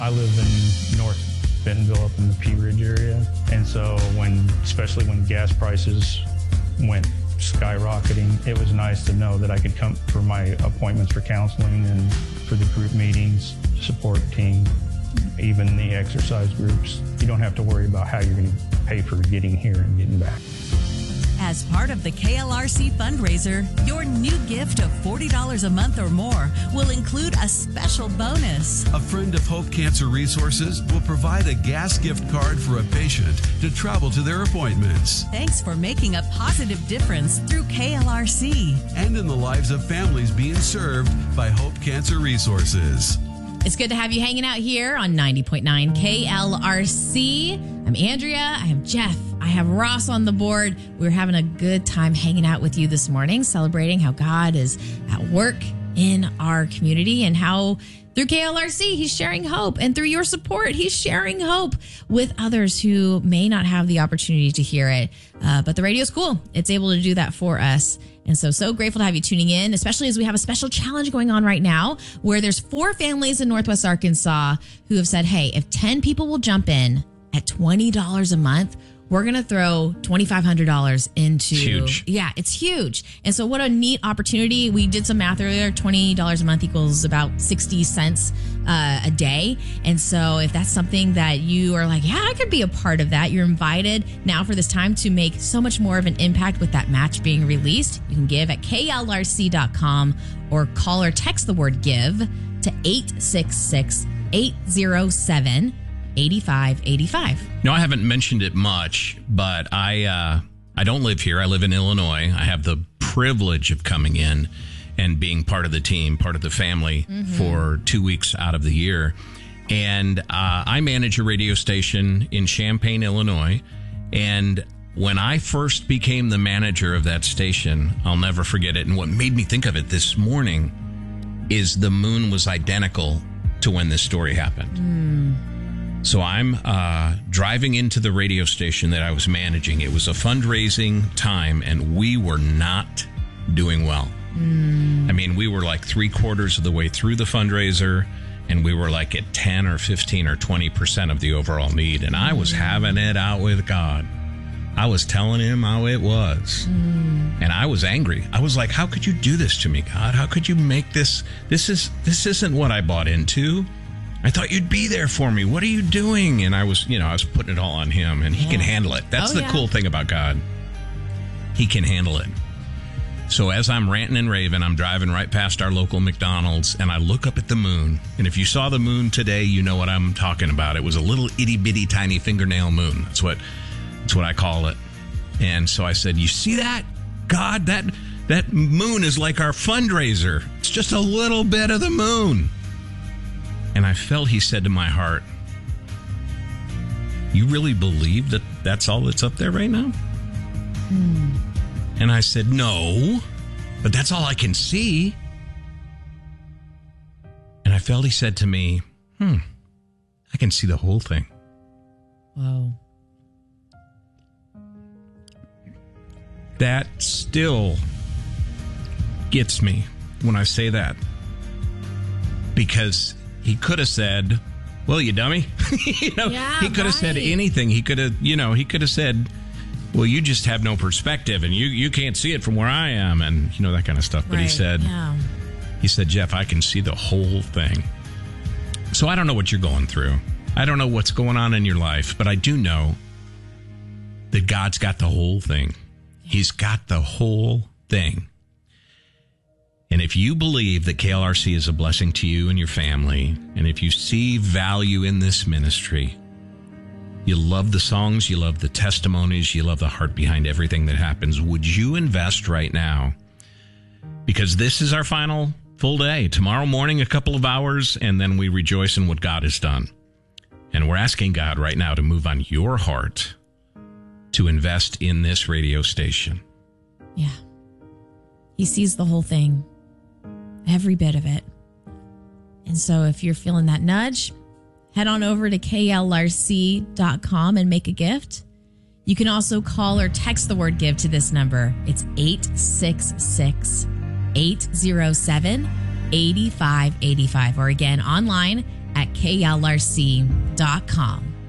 I live in North Bentonville up in the Pea Ridge area. And so especially when gas prices went skyrocketing, it was nice to know that I could come for my appointments for counseling and for the group meetings, support team, even the exercise groups. You don't have to worry about how you're going to pay for getting here and getting back. As part of the KLRC fundraiser, your new gift of $40 a month or more will include a special bonus. A friend of Hope Cancer Resources will provide a gas gift card for a patient to travel to their appointments. Thanks for making a positive difference through KLRC. And in the lives of families being served by Hope Cancer Resources. It's good to have you hanging out here on 90.9 KLRC. I'm Andrea. I have Jeff. I have Ross on the board. We're having a good time hanging out with you this morning, celebrating how God is at work in our community and how through KLRC, he's sharing hope. And through your support, he's sharing hope with others who may not have the opportunity to hear it. But the radio's cool. It's able to do that for us. And so grateful to have you tuning in, especially as we have a special challenge going on right now where there's 4 families in Northwest Arkansas who have said, hey, if 10 people will jump in at $20 a month, we're going to throw $2,500 into... It's huge. Yeah, it's huge. And so what a neat opportunity. We did some math earlier. $20 a month equals about 60 cents a day. And so if that's something that you are like, yeah, I could be a part of that, you're invited now for this time to make so much more of an impact with that match being released. You can give at klrc.com or call or text the word give to 866-807-8585. No, I haven't mentioned it much, but I don't live here. I live in Illinois. I have the privilege of coming in and being part of the team, part of the family for 2 weeks out of the year. And I manage a radio station in Champaign, Illinois. And when I first became the manager of that station, I'll never forget it. And what made me think of it this morning is the moon was identical to when this story happened. So I'm driving into the radio station that I was managing. It was a fundraising time, and we were not doing well. I mean, we were like 3/4 of the way through the fundraiser, and we were like at 10 or 15 or 20% of the overall need. And I was having it out with God. I was telling him how it was. And I was angry. I was like, how could you do this to me, God? How could you make this? This isn't what I bought into. I thought you'd be there for me. What are you doing? And I was putting it all on him, and he can handle it. That's the cool thing about God. He can handle it. So as I'm ranting and raving, I'm driving right past our local McDonald's, and I look up at the moon. And if you saw the moon today, you know what I'm talking about. It was a little itty-bitty tiny fingernail moon. That's what I call it. And so I said, you see that? God, that moon is like our fundraiser. It's just a little bit of the moon. And I felt he said to my heart, you really believe that that's all that's up there right now? And I said, no, but that's all I can see. And I felt he said to me, I can see the whole thing. Wow. That still gets me when I say that. Because he could have said, well, you dummy. He could have said anything. He could have said, well, you just have no perspective and you can't see it from where I am, and that kind of stuff. But he said, Jeff, I can see the whole thing. So I don't know what you're going through. I don't know what's going on in your life, but I do know that God's got the whole thing. He's got the whole thing. And if you believe that KLRC is a blessing to you and your family, and if you see value in this ministry, you love the songs, you love the testimonies, you love the heart behind everything that happens, would you invest right now? Because this is our final full day. Tomorrow morning, a couple of hours, and then we rejoice in what God has done. And we're asking God right now to move on your heart to invest in this radio station. Yeah. He sees the whole thing. Every bit of it. And so if you're feeling that nudge, head on over to klrc.com and make a gift. You can also call or text the word give to this number. It's 866-807-8585. Or again, online, at klrc.com.